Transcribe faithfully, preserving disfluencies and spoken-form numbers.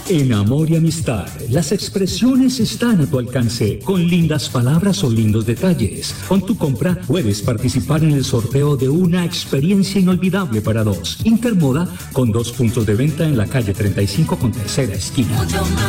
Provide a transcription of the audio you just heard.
En amor y amistad, las expresiones están a tu alcance, con lindas palabras o lindos detalles. Con tu compra puedes participar en el sorteo de una experiencia inolvidable para dos. Intermoda, con dos puntos de venta en la calle treinta y cinco con tercera esquina.